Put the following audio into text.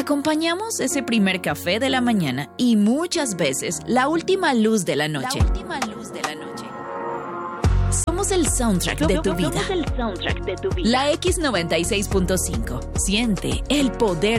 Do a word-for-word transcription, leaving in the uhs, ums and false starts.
Acompañamos ese primer café de la mañana y muchas veces la última luz de la noche. La última luz de la noche. Somos el soundtrack de tu vida. Somos el soundtrack de tu vida. La X noventa y seis punto cinco. Siente el poder